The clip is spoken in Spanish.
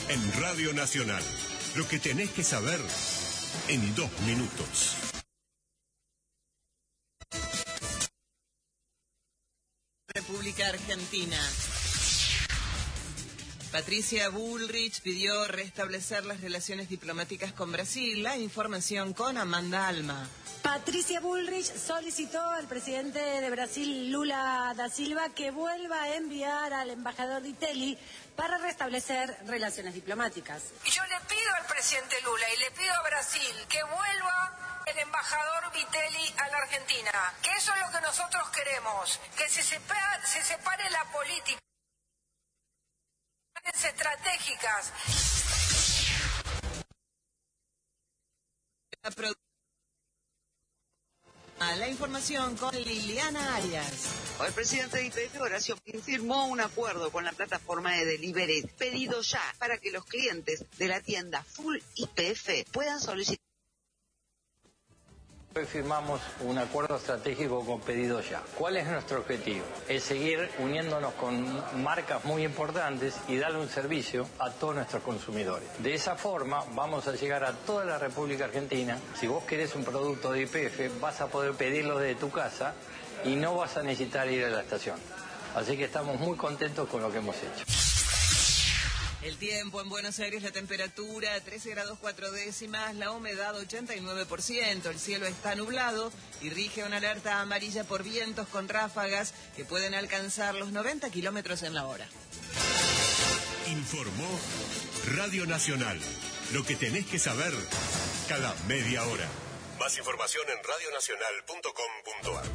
En Radio Nacional, lo que tenés que saber en 2 minutos. República Argentina. Patricia Bullrich pidió restablecer las relaciones diplomáticas con Brasil. La información con Amanda Alma. Patricia Bullrich solicitó al presidente de Brasil, Lula da Silva, que vuelva a enviar al embajador Vitelli para restablecer relaciones diplomáticas. Y yo le pido al presidente Lula y le pido a Brasil que vuelva el embajador Vitelli a la Argentina, que eso es lo que nosotros queremos, que se separe la política, estratégicas. La información con Liliana Arias. El presidente de YPF, Horacio Pin, firmó un acuerdo con la plataforma de delivery Pedido Ya para que los clientes de la tienda Full YPF puedan solicitar. Hoy firmamos un acuerdo estratégico con Pedido Ya. ¿Cuál es nuestro objetivo? Es seguir uniéndonos con marcas muy importantes y darle un servicio a todos nuestros consumidores. De esa forma vamos a llegar a toda la República Argentina. Si vos querés un producto de YPF, vas a poder pedirlo desde tu casa y no vas a necesitar ir a la estación. Así que estamos muy contentos con lo que hemos hecho. El tiempo en Buenos Aires, la temperatura 13 grados 4 décimas, la humedad 89%, el cielo está nublado y rige una alerta amarilla por vientos con ráfagas que pueden alcanzar los 90 kilómetros en la hora. Informó Radio Nacional, lo que tenés que saber cada media hora. Más información en radionacional.com.ar.